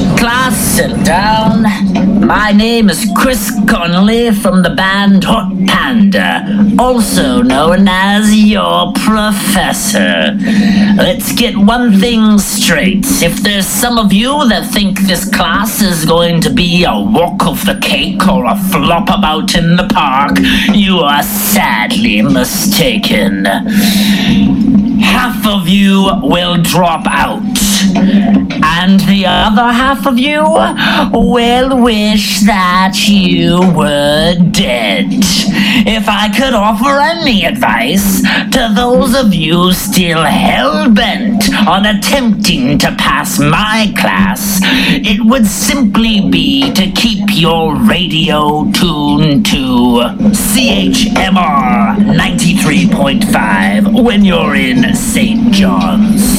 Class, sit down. My name is Chris Connolly from the band Hot Panda, also known as your professor. Let's get one thing straight. If there's some of you that think this class is going to be a walk of the cake or a flop about in the park, you are sadly mistaken. Half of you will drop out, and the other half of you will wish that you were dead. If I could offer any advice to those of you still hell-bent on attempting to pass my class, it would simply be to keep your radio tuned to CHMR 93.5 when you're in St. John's.